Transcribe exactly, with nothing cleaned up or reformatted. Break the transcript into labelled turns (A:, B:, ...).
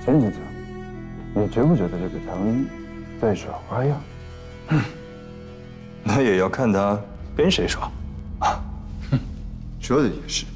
A: 钱警长，你觉不觉得这个藤在耍花样？
B: 嗯，那也要看他跟谁耍。啊，
A: 说的也是。